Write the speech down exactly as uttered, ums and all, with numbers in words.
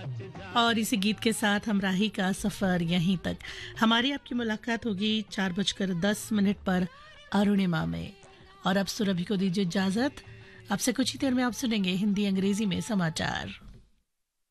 और इसी गीत के साथ हम राही का सफ़र यहीं तक। हमारी आपकी मुलाकात होगी चार बजकर दस मिनट पर अरुणिमा में। और अब सुरभि को दीजिए इजाज़त। अब से कुछ ही देर में आप सुनेंगे हिंदी अंग्रेजी में समाचार।